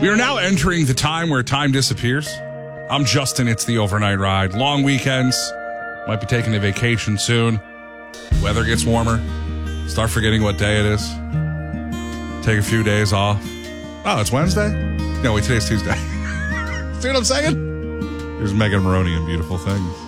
We are now entering the time where time disappears. I'm Justin. It's the overnight ride. Long weekends. Might be taking a vacation soon. Weather gets warmer. Start forgetting what day it is. Take a few days off. Oh, it's Wednesday? No, wait, today's Tuesday. See what I'm saying? Here's Megan Maroney and Beautiful Things.